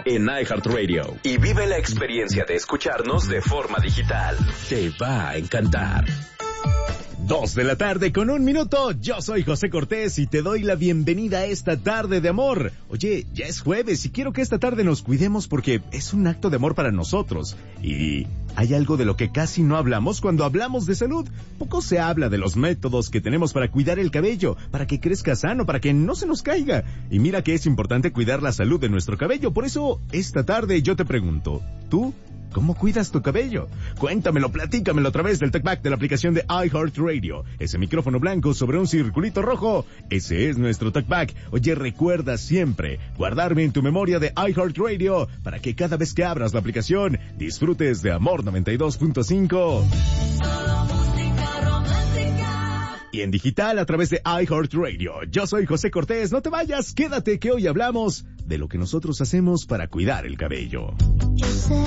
en iHeartRadio y vive la experiencia de escucharnos de forma digital. Te va a encantar. 2:01 p.m. Yo soy José Cortés y te doy la bienvenida a esta tarde de amor. Oye, ya es jueves y quiero que esta tarde nos cuidemos porque es un acto de amor para nosotros. Y hay algo de lo que casi no hablamos cuando hablamos de salud. Poco se habla de los métodos que tenemos para cuidar el cabello, para que crezca sano, para que no se nos caiga. Y mira que es importante cuidar la salud de nuestro cabello. Por eso, esta tarde yo te pregunto, ¿tú cómo cuidas tu cabello? Cuéntamelo, platícamelo a través del TalkBack de la aplicación de iHeartRadio. Ese micrófono blanco sobre un circulito rojo, ese es nuestro TalkBack. Oye, recuerda siempre guardarme en tu memoria de iHeartRadio para que cada vez que abras la aplicación disfrutes de Amor 92.5. Y en digital a través de iHeartRadio. Yo soy José Cortés, no te vayas, quédate que hoy hablamos de lo que nosotros hacemos para cuidar el cabello. Yo sé